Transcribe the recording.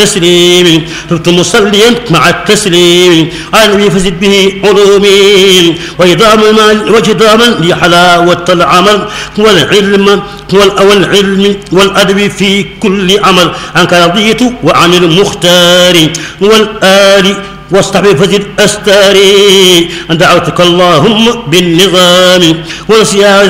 تسليم صرت مصليا مع التسليم على النبي فزد به علومي وإداما لحلاوة العمل والعلم والأدب في كل عمل عنك رضيت وعن المختار والآل واصطحب فزد أستاري دعوتك اللهم بالنظام والسيادة